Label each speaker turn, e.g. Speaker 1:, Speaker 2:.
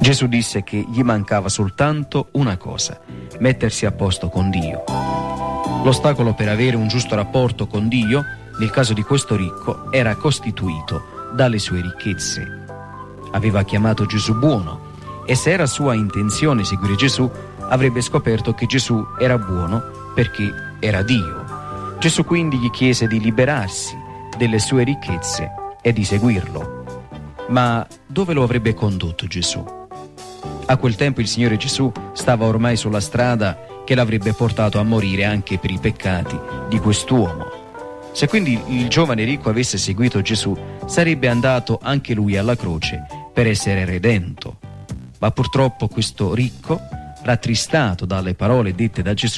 Speaker 1: Gesù disse che gli mancava soltanto una cosa: mettersi a posto con Dio. L'ostacolo per avere un giusto rapporto con Dio, nel caso di questo ricco, era costituito dalle sue ricchezze. Aveva chiamato Gesù buono, e se era sua intenzione seguire Gesù, avrebbe scoperto che Gesù era buono perché era Dio. Gesù quindi gli chiese di liberarsi delle sue ricchezze e di seguirlo. Ma dove lo avrebbe condotto Gesù? A quel tempo il Signore Gesù stava ormai sulla strada che l'avrebbe portato a morire anche per i peccati di quest'uomo. Se quindi il giovane ricco avesse seguito Gesù, sarebbe andato anche lui alla croce per essere redento. Ma purtroppo questo ricco, rattristato dalle parole dette da Gesù,